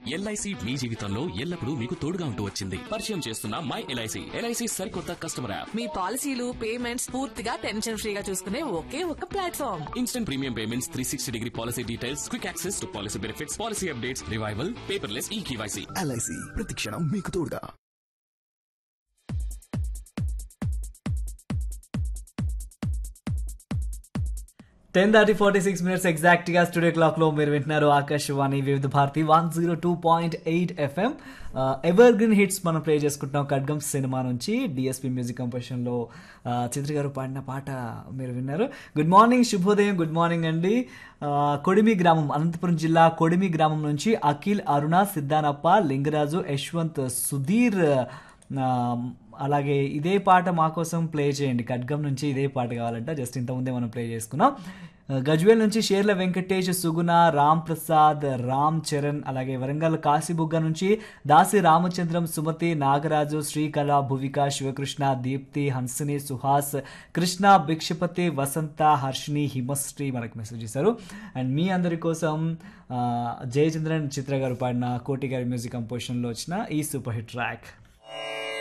LIC మీ జీవితంలో ఎల్లప్పుడూ మీకు తోడుగా ఉంటూ వచ్చింది. పరిచయం చేస్తున్న మై ఎల్ఐసి. ఎల్ఐసి సరికొత్త కస్టమర్ యాప్. మీ పాలసీలు పేమెంట్స్ పూర్తిగా టెన్షన్ ఫ్రీగా చూసుకునే ఒకే ఒక platform. Instant premium payments, 360 degree policy details, quick access to policy benefits, policy updates, revival, paperless eKYC. LIC ప్రతిక్షణం మీకు తోడుగా. టెన్ 46 ఎగ్జాక్ట్ గా స్టూడియో క్లాక్ లో మీరు వింటున్నారు ఆకాశవాణి వివిధ Bharati 102.8 FM. Ever green hits మనం ప్లే చేసుకుంటున్నాం. ఖడ్గం సినిమా నుంచి డిఎస్పి మ్యూజిక్ కంపోజిషన్ లో చిత్ర గారు పాడిన పాట మీరు విన్నారు. గుడ్ మార్నింగ్, శుభోదయం, గుడ్ మార్నింగ్ అండి. కొడిమి గ్రామం, అనంతపురం జిల్లా కొడిమి గ్రామం నుంచి అఖిల్, అరుణ, సిద్ధానప్ప, లింగరాజు, యశ్వంత్, సుధీర్, అలాగే ఇదే పాట మా కోసం ప్లే చేయండి. ఖడ్గం నుంచి ఇదే పాట కావాలంట. జస్ట్ ఇంతకుముందే మనం ప్లే చేసుకున్నాం. గజ్వేల్ నుంచి షేర్ల వెంకటేష్, సుగుణ, రామ్ ప్రసాద్, రామ్ చరణ్, అలాగే వరంగల్ కాశీబుగ్గ నుంచి దాసి రామచంద్రం, సుమతి, నాగరాజు, శ్రీకళ, భువిక, శివకృష్ణ, దీప్తి, హన్సిని, సుహాస్, కృష్ణ, భిక్షపతి, వసంత, హర్షిని, హిమశ్రీ మనకు మెసేజ్ చేశారు. అండ్ మీ అందరి కోసం జయచంద్రన్ చిత్ర గారు పాడిన కోటి గారి మ్యూజిక్ కంపోజిషన్లో వచ్చిన ఈ సూపర్ హిట్ ట్రాక్.